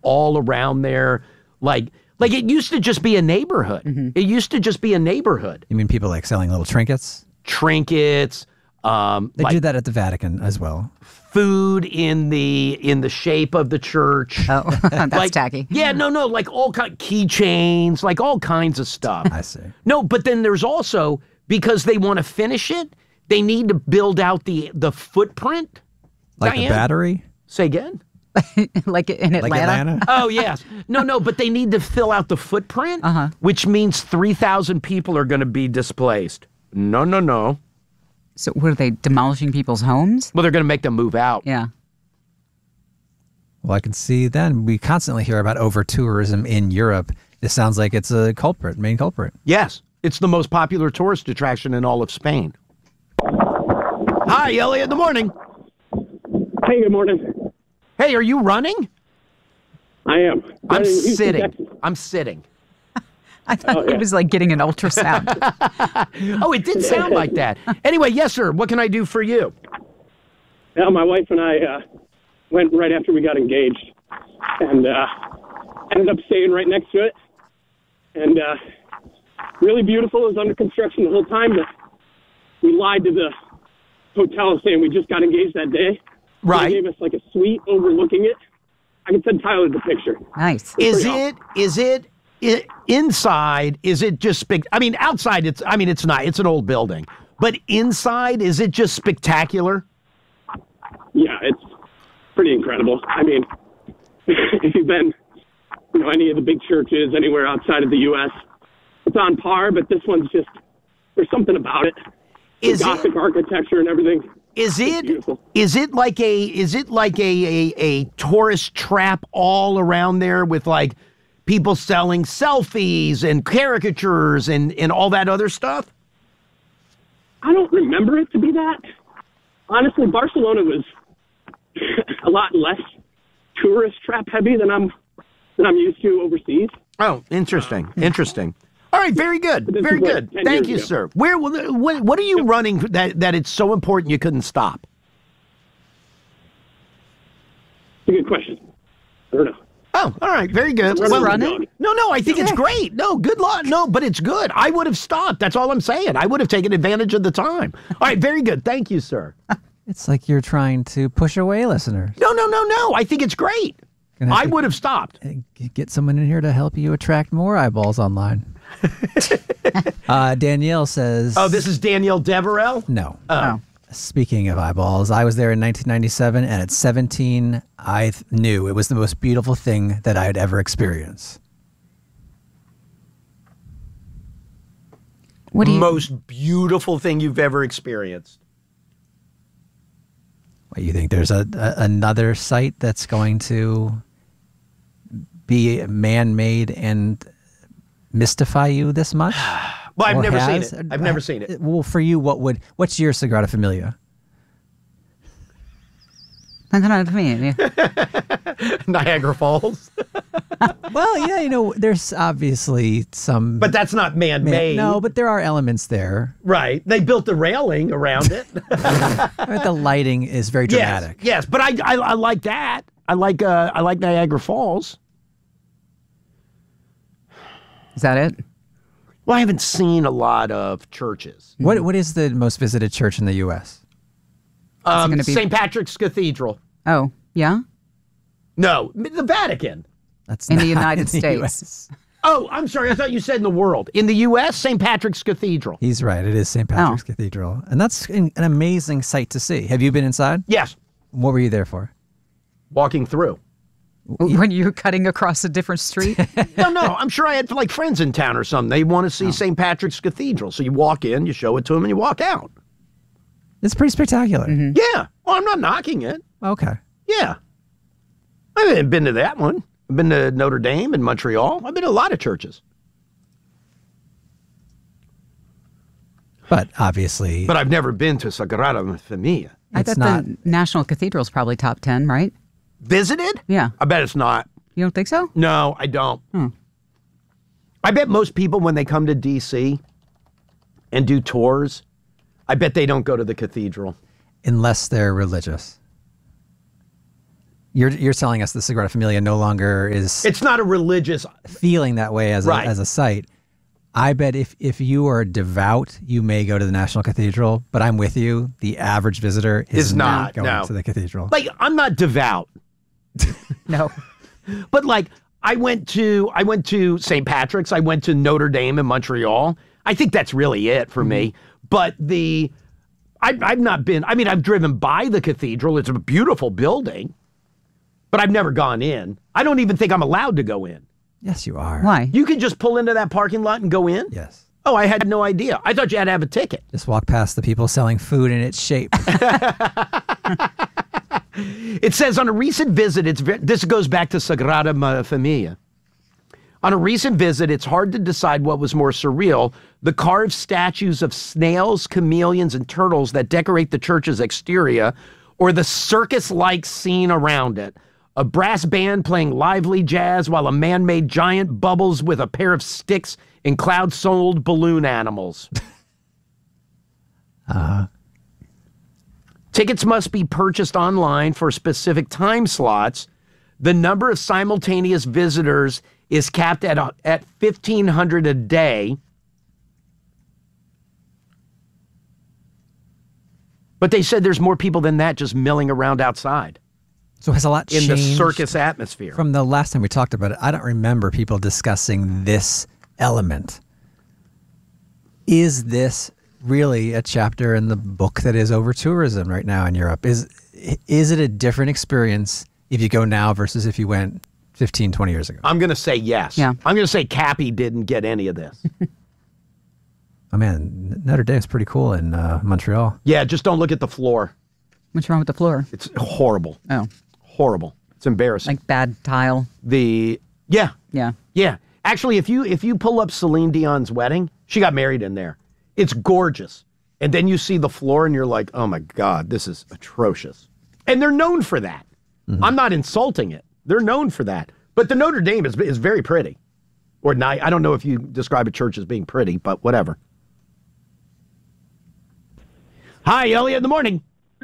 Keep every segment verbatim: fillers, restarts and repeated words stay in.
all around there. Like, like it used to just be a neighborhood. Mm-hmm. It used to just be a neighborhood. You mean people like selling little trinkets? Trinkets. Um, they like do that at the Vatican as well. Food in the in the shape of the church. Oh, that's like, tacky. Yeah, no, no, like all kind keychains, like all kinds of stuff. I see. No, but then there's also, because they want to finish it, they need to build out the the footprint. Like Diane? the battery? Say again? Like in Atlanta? Like Atlanta? Oh, yes. No, no, but they need to fill out the footprint, uh-huh. which means three thousand people are going to be displaced. No, no, no. So were they demolishing people's homes? Well, they're going to make them move out. Yeah. Well, I can see then. We constantly hear about over-tourism in Europe. This sounds like it's a culprit, main culprit. Yes. It's the most popular tourist attraction in all of Spain. Hi, Elliot. Good morning. Hey, good morning. Hey, are you running? I am. I'm Running Houston, sitting. Texas. I'm sitting. I thought Oh, yeah. it was like getting an ultrasound. Oh, it did sound like that. Anyway, yes, sir. What can I do for you? Now, my wife and I uh, went right after we got engaged and uh, ended up staying right next to it. And uh, really beautiful. It was under construction the whole time. But we lied to the hotel saying we just got engaged that day. Right. They gave us like a suite overlooking it. I can send Tyler the picture. Nice. Is it, is it, it, inside, is it just, spec- I mean, outside, it's, I mean, it's not, it's an old building. But inside, is it just spectacular? Yeah, it's pretty incredible. I mean, if you've been, you know, any of the big churches anywhere outside of the U S, it's on par, but this one's just, there's something about it. The Is Gothic it, architecture and everything. is it, beautiful. is it like a, is it like a, a, a tourist trap all around there with like people selling selfies and caricatures and, and all that other stuff? I don't remember it to be that. Honestly, Barcelona was a lot less tourist trap heavy than I'm than I'm used to overseas. Oh, interesting. Interesting. All right, very good. This Very is like good. ten Thank years you, ago. sir. Where what, what are you running that that it's so important you couldn't stop? It's a good question. I don't know. Oh, all right, very good. Just Well, running? No, no, I think it's great. No, good luck. No, but it's good. I would have stopped. That's all I'm saying. I would have taken advantage of the time. All right, very good. Thank you, sir. It's like you're trying to push away listeners. No, no, no, no. I think it's great. Gonna have I to- would have stopped. Get someone in here to help you attract more eyeballs online. uh, Danielle says... Oh, this is Danielle Deverell? No. Oh. Speaking of eyeballs, I was there in nineteen ninety-seven, and at seventeen, I th- knew it was the most beautiful thing that I had ever experienced. What do you? Most beautiful thing you've ever experienced. What, you think there's a, a another site that's going to be man-made and mystify you this much? Well, I've Or never has? seen it. I've never seen it. Well, for you, what would what's your Sagrada Familia? I don't know what I mean. Niagara Falls. Well, yeah, you know, there's obviously some, But that's not man-made. no, but there are elements there. Right. They built the railing around it. The lighting is very dramatic. Yes, yes, but I, I I like that. I like uh I like Niagara Falls. Is that it? Well, I haven't seen a lot of churches. What what is the most visited church in the U S? Um, gonna be- Saint Patrick's Cathedral. Oh, yeah? No, the Vatican. That's In the not United in the States. U S. Oh, I'm sorry. I thought you said in the world. In the U S, Saint Patrick's Cathedral. He's right. It is Saint Patrick's Oh. Cathedral, and that's an, an amazing sight to see. Have you been inside? Yes, What were you there for? walking through. When you're cutting across a different street? No, no, I'm sure I had like friends in town or something. They want to see Saint Patrick's Cathedral. So you walk in, you show it to them, and you walk out. It's pretty spectacular. Yeah. Well, I'm not knocking it. Okay. Yeah. I haven't been to that one. I've been to Notre Dame and Montreal. I've been to a lot of churches. But obviously, But I've never been to Sagrada Familia. I It's bet not- the National Cathedral's probably top ten, right? Visited? Yeah. I bet it's not. You don't think so? No, I don't. Hmm. I bet most people, when they come to D C and do tours, I bet they don't go to the cathedral. unless they're religious. You're you're telling us the Sagrada Familia no longer is It's not a religious. feeling that way as Right. a, as a site. I bet if if you are devout, you may go to the National Cathedral. But I'm with you. The average visitor is, Is not, going no. to the cathedral. Like, I'm not devout, No. but like, I went to I went to Saint Patrick's. I went to Notre Dame in Montreal. I think that's really it for me. But the, I, I've not been. I mean, I've driven by the cathedral. It's a beautiful building, but I've never gone in. I don't even think I'm allowed to go in. Yes, you are. Why? You can just pull into that parking lot and go in? Yes. Oh, I had no idea. I thought you had to have a ticket. Just walk past the people selling food in its shape. It says on a recent visit, it's ve- this goes back to Sagrada Ma- Familia. On a recent visit, it's hard to decide what was more surreal, the carved statues of snails, chameleons, and turtles that decorate the church's exterior, or the circus-like scene around it. A brass band playing lively jazz while a man-made giant bubbles with a pair of sticks and cloud-souled balloon animals. Uh, Tickets must be purchased online for specific time slots. The number of simultaneous visitors is capped at, a- at fifteen hundred a day. But they said there's more people than that just milling around outside so has a lot in changed the circus atmosphere. from the last time we talked about it? I don't remember people discussing this element. Is this really a chapter in the book that is over tourism right now in Europe? Is is it a different experience if you go now versus if you went fifteen, twenty years ago? I'm going to say yes. Yeah. I'm going to say Cappy didn't get any of this. Oh man, Notre Dame's pretty cool in uh, Montreal. Yeah, just don't look at the floor. What's wrong with the floor? It's horrible. Oh, Horrible. It's embarrassing. like bad tile. the, yeah, Yeah. Yeah. Actually, if you if you pull up Celine Dion's wedding, she got married in there. It's gorgeous. And then you see the floor and you're like, oh my God, this is atrocious. And they're known for that. I'm not insulting it. They're known for that. But the Notre Dame is, is very pretty. Or nice. I don't know if you describe a church as being pretty, but whatever. Hi, Elliot in the morning.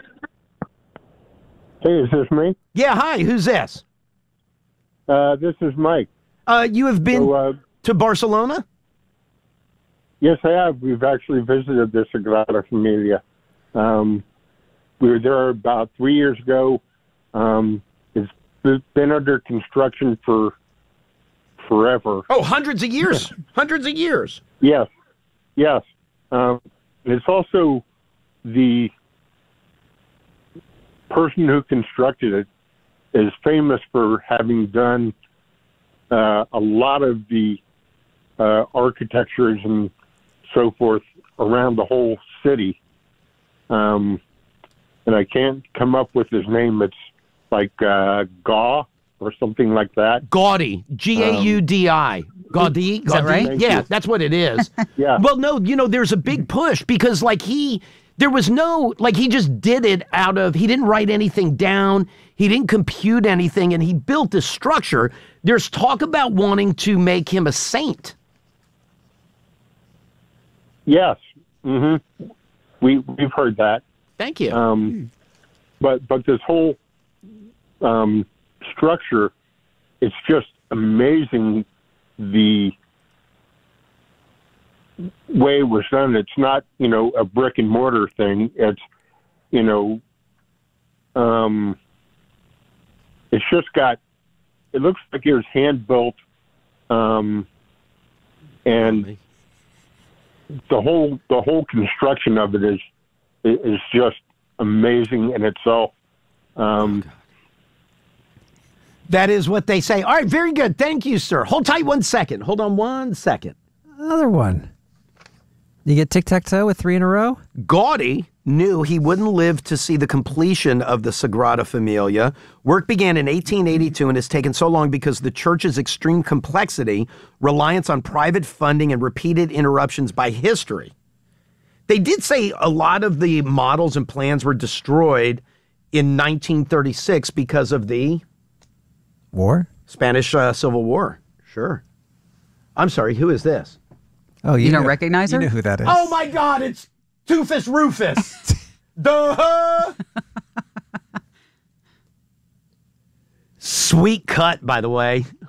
Hey, is this me? Yeah, hi, who's this? Uh, this is Mike. Uh, you have been So, uh, to Barcelona? yes, I have. We've actually visited the Sagrada Familia. Um, we were there about three years ago. Um, it's been under construction for forever. Oh, hundreds of years. Hundreds of years. Yes, yes. Um, it's also the person who constructed it is famous for having done uh, a lot of the uh, architectures and so forth around the whole city. Um, and I can't come up with his name. It's like uh, Gaw or something like that. Gaudi, G A U D I. Gaudi, Is that Gaudi? right? Thank Yeah, you. that's what it is. Yeah. Well, no, you know, there's a big push because, like, he, there was no, like, he just did it out of, he didn't write anything down, he didn't compute anything, and he built this structure. There's talk about wanting to make him a saint. Yes. hmm We, we've heard that. Thank you. Um, but but this whole um, structure, it's just amazing the way it was done. It's not, you know, a brick and mortar thing. It's, you know, um, it's just got, it looks like it was hand built, um, and the whole the whole construction of it is is just amazing in itself. Um, That is what they say. All right, very good. Thank you, sir. Hold tight one second. Hold on one second. Another one. You get tic-tac-toe with three in a row? Gaudi knew he wouldn't live to see the completion of the Sagrada Familia. Work began in eighteen eighty-two and has taken so long because the church's extreme complexity, reliance on private funding, and repeated interruptions by history. They did say a lot of the models and plans were destroyed in nineteen thirty-six because of the War? Spanish uh, Civil War. Sure. I'm sorry, who is this? Oh, You don't know- recognize You her? know who that is. Oh my God, it's Toofus Rufus. Duh. Sweet cut, by the way.